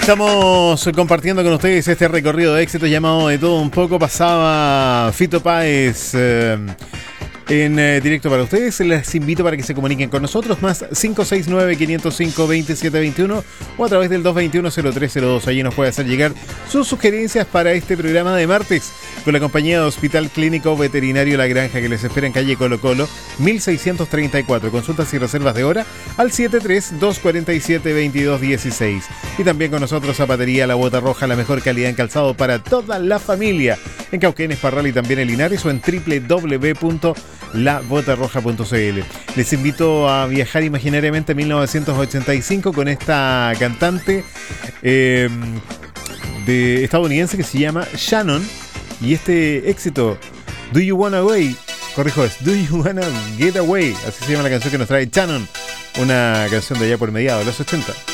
Estamos compartiendo con ustedes este recorrido de éxito llamado De Todo Un Poco. Pasaba Fito Páez en directo para ustedes. Les invito para que se comuniquen con nosotros, más 569-505-2721 o a través del 221-0302. Allí nos puede hacer llegar sus sugerencias para este programa de martes con la compañía de Hospital Clínico Veterinario La Granja, que les espera en calle Colo Colo 1634. Consultas y reservas de hora al 73-247-2216. Y también con nosotros Zapatería La Bota Roja, la mejor calidad en calzado para toda la familia, en Cauquenes, Parral y también en Linares, o en www.labotarroja.cl. Les invito a viajar imaginariamente a 1985 con esta cantante de estadounidense que se llama Shannon, y este éxito, Do You Wanna Away, corrijo, es Do You Wanna Get Away, así se llama la canción que nos trae Shannon, una canción de allá por mediados de los 80.